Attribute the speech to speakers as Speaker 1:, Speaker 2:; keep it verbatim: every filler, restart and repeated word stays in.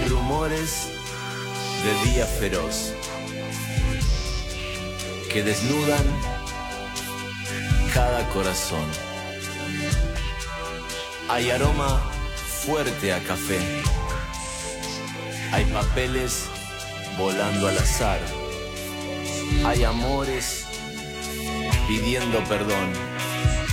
Speaker 1: Hay rumores de día feroz que desnudan cada corazón. Hay aroma fuerte a café. Hay papeles volando al azar. Hay amores pidiendo perdón.